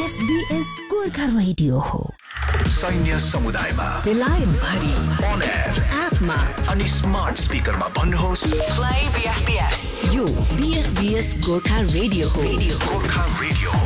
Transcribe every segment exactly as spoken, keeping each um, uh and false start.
SBS Gorkha radio हो। सैन्य समुदायमा बेलायत भरि on air एपमा अनि स्मार्ट स्पिकरमा भन्नुहोस् प्ले बीएफबीएस। यो बीएफबीएस गोर्खा रेडियो हो। गोर्खा रेडियो हो।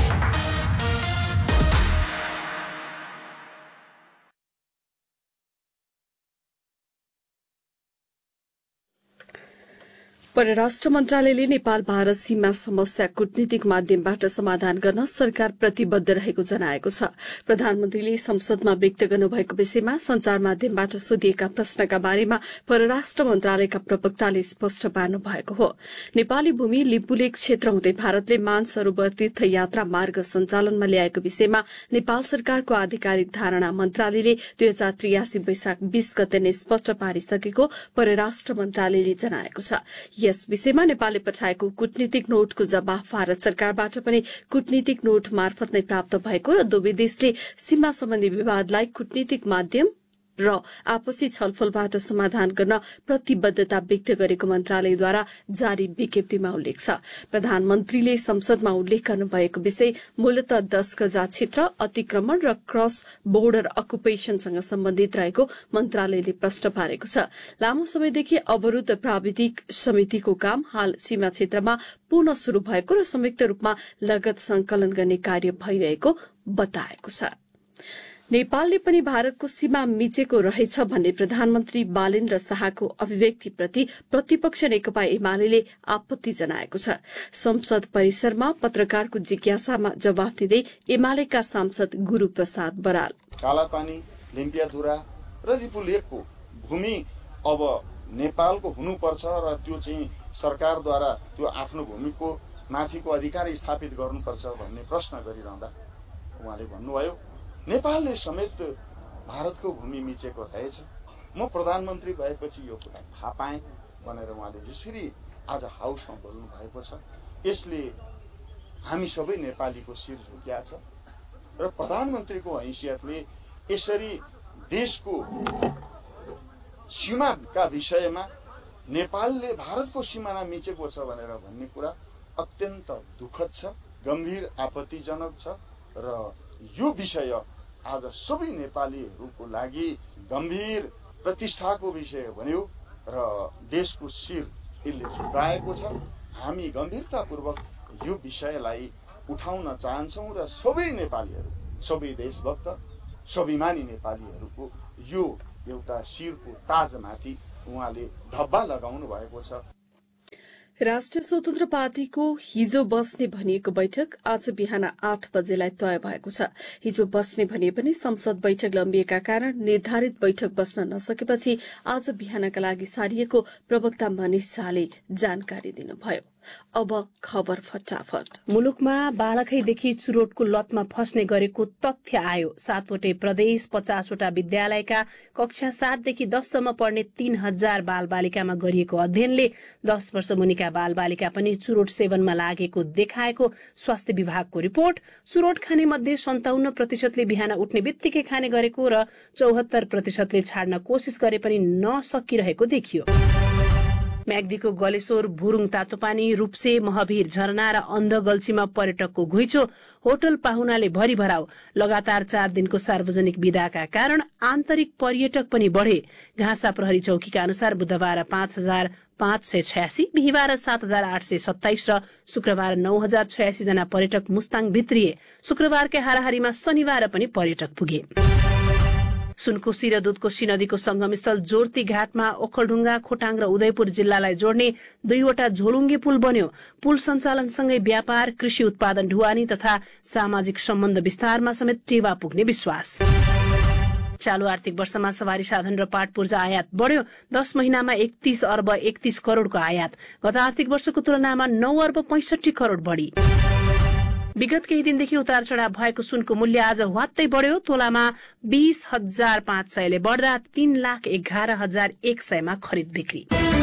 परराष्ट्र मन्त्रालयले नेपाल भारत सीमा समस्या कूटनीतिक माध्यमबाट समाधान गर्न सरकार प्रतिबद्ध रहेको जनाएको छ। प्रधानमन्त्रीले संसदमा व्यक्त गर्नुभएको विषयमा संचार माध्यमबाट सोधिएका प्रश्नका बारेमा परराष्ट्र मन्त्रालयका प्रवक्ताले स्पष्ट पार्नु भएको हो। नेपाली भूमि लिम्बुलेक क्षेत्र हुँदै भारतले मानसरोवर तीर्थ यात्रा मार्ग सञ्चालनमा ल्याएको विषयमा नेपाल सरकारको आधिकारिक धारणा मन्त्रालयले दुई हजार त्रियासी वैशाख बीस गते नै स्पष्ट पारिसकेको परराष्ट्र मन्त्रालयले जनाएको छ। यस विषयमा नेपालले पठाएको कूटनीतिक नोटको जवाफ भारत सरकारबाट पनि कूटनीतिक नोट मार्फत नै प्राप्त भएको र दुवै देशले सीमा सम्बन्धी विवादलाई कूटनीतिक माध्यम र आपसी छलफलबाट समाधान गर्न प्रतिबद्धता व्यक्त गरेको मन्त्रालयद्वारा जारी विज्ञप्तिमा उल्लेख छ। प्रधानमन्त्रीले संसदमा उल्लेख गर्नुभएको विषय मूलतः दश गजा क्षेत्र अतिक्रमण र क्रस बोर्डर अकुपेशनसँग सम्बन्धित रहेको मन्त्रालयले प्रश्न पारेको छ। लामो समयदेखि अवरुद्ध प्राविधिक समितिको काम हाल सीमा क्षेत्रमा पुनः शुरू भएको र संयुक्त रूपमा लगत संकलन गर्ने कार्य भइरहेको बताएको छ। नेपालले पनि भारतको सीमा मिचेको रहेछ भन्ने प्रधानमन्त्री बालेन्द्र शाहको अभिव्यक्तिप्रति प्रतिपक्ष नेकपा एमाले आपत्ति जनाएको छ। संसद परिसरमा पत्रकारको जिज्ञासामा जवाफ दिँदै एमालेका सांसद गुरू प्रसाद बराल कालापानी लिम्पियाधुरा र लिपुलेकको भूमि अब नेपालको हुनुपर्छ र त्यो चाहिँ सरकारद्वारा त्यो आफ्नो भूमिको माथिको अधिकार स्थापित गर्नुपर्छ भन्ने प्रश्न गरिरहँदा उहाँले भन्नुभयो नेपालले समेत भारतको भूमि मिचेको रहेछ। म प्रधानमन्त्री भएपछि यो कुरा थाहा पाएँ भनेर उहाँले जसरी आज हाउसमा बोल्नु भएको छ यसले हामी सबै नेपालीको शिर झुक्या छ र प्रधानमन्त्रीको हैसियतले यसरी देशको सीमाका विषयमा नेपालले भारतको सिमाना मिचेको छ भनेर भन्ने कुरा अत्यन्त दुःखद छ, गम्भीर आपत्तिजनक छ र यो विषय आज सबै नेपालीहरूको लागि गम्भीर प्रतिष्ठाको विषय बन्यो र देशको शिर यसले झुकाएको छ। हामी गम्भीरतापूर्वक यो विषयलाई उठाउन चाहन्छौँ र सबै नेपालीहरू, सबै देशभक्त, स्वाभिमानी नेपालीहरूको यो एउटा शिरको ताजमाथि उहाँले धब्बा लगाउनु भएको छ। राष्ट्रिय स्वतन्त्र पार्टीको हिजो बस्ने भनिएको बैठक आज बिहान आठ बजेलाई तय भएको छ। हिजो बस्ने भनिए पनि संसद बैठक लम्बिएका कारण निर्धारित बैठक बस्न नसकेपछि आज बिहानका लागि सारिएको प्रवक्ता मनिष शाहले जानकारी दिनुभयो। अब खबर फटाफट। मुलुकमा बालकैदेखि चुरोटको लतमा फस्ने गरेको तथ्य आयो। सातवटै प्रदेश पचासवटा विद्यालयका कक्षा सातदेखि दससम्म पढ्ने तीन हजार बाल बालिकामा गरिएको अध्ययनले दस वर्ष मुनिका बाल बालिका पनि चुरोट सेवनमा लागेको देखाएको स्वास्थ्य विभागको रिपोर्ट। चुरोट खाने मध्ये सन्ताउन्न प्रतिशतले बिहान उठ्ने बित्तिकै खाने गरेको र चौहत्तर प्रतिशतले छाड्न कोसिस गरे पनि नसकिरहेको देखियो। म्याग्दीको गलेश्वर, भुरुङ तातोपानी, रूप्से, महवीर झरना र अन्धगल्छीमा पर्यटकको घुइँचो। होटल पाहुनाले भरि भराउ। लगातार चार दिनको सार्वजनिक विदाका कारण आन्तरिक पर्यटक पनि बढ़े। घाँसा प्रहरी चौकीका अनुसार बुधबार पाँच हजार पाँच सय छयासी, बिहिबार सात हजार आठ सय सत्ताइस र शुक्रबार नौ हजार छयासी जना पर्यटक मुस्ताङ भित्रिए। शुक्रबारकै हाराहारीमा शनिबार पनि पर्यटक पुगे। सुनकोशी र दुधकोशी नदीको संगमस्थल जोर्ती घाटमा ओखलढुङ्गा, खोटाङ र उदयपुर जिल्लालाई जोड्ने दुईवटा झोलुङ्गे पुल बन्यो। पुल सञ्चालनसँगै व्यापार, कृषि उत्पादन ढुवानी तथा सामाजिक सम्बन्ध विस्तारमा समेत टेवा पुग्ने विश्वास। चालू आर्थिक वर्षमा सवारी साधन र पाट पूर्जा आयात बढ्यो। दस महिनामा एकतीस अर्ब एकतीस करोड़को आयात, गत आर्थिक वर्षको तुलनामा नौ अर्ब पैंसठी करोड़ बढ़ी। विगत केही दिनदेखि उतार चढाव भएको सुनको मूल्य आज ह्वात्तै बढ्यो। तोलामा बीस हजार पाँच सयले बढ्दा तीन लाख एघार हजार एक सयमा खरिद बिक्री।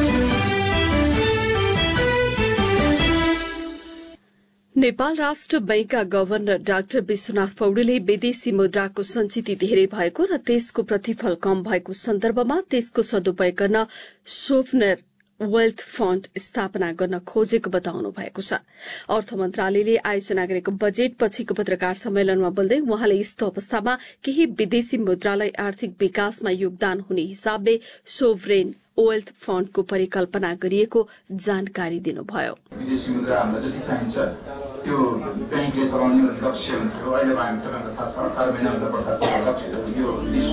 नेपाल राष्ट्र बैंकका गभर्नर डाक्टर विश्वनाथ पौडेलले विदेशी मुद्राको सञ्चित धेरै भएको र त्यसको प्रतिफल कम भएको सन्दर्भमा त्यसको सदुपयोग गर्न सोफनेर वेल्थ फण्ड स्थापना गर्न खोजेको बताउनु भएको छ। अर्थ मन्त्रालयले आयोजना गरेको बजेट पछिको पत्रकार सम्मेलनमा बोल्दै उहाँले यस्तो अवस्थामा केही विदेशी मुद्रालाई आर्थिक विकासमा योगदान हुने हिसाबले सोभरेन वेल्थ फण्डको परिकल्पना गरिएको जानकारी दिनुभयो। विदेशी मुद्रा हामीलाई जति चाहिन्छ त्यो ब्याङ्कले चलाउने लक्ष्य हुन्थ्यो। अहिले हामी तपाईँलाई थाहा छ अठार महिनाभन्दा बढ्ता लक्ष्य यो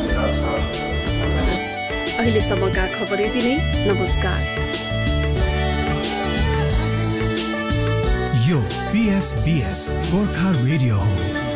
अहिलेसम्मका खबर यति नै। नमस्कार। यो पीएफबीएस गोर्खा रेडियो हो।